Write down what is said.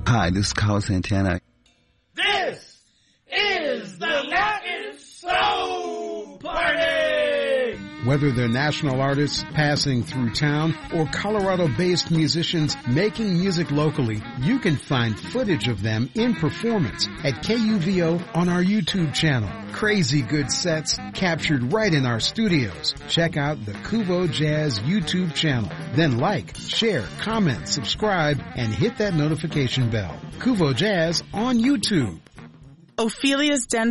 Hi, this is Carlos Santana. This is the Latin Soul Party! Whether they're national artists passing through town or Colorado-based musicians making music locally, you can find footage of them in performance at KUVO on our YouTube channel. Crazy good sets captured right in our studios. Check out the Kuvo Jazz YouTube channel. Then like, share, comment, subscribe, and hit that notification bell. Kuvo Jazz on YouTube. Ophelia's Den